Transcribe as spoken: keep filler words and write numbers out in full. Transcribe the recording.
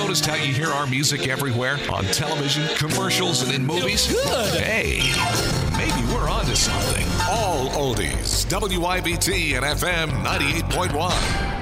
noticed how you hear our music everywhere? On television, commercials, and in movies? Good. Hey, maybe we're onto something. All oldies. W I B T and F M ninety-eight point one.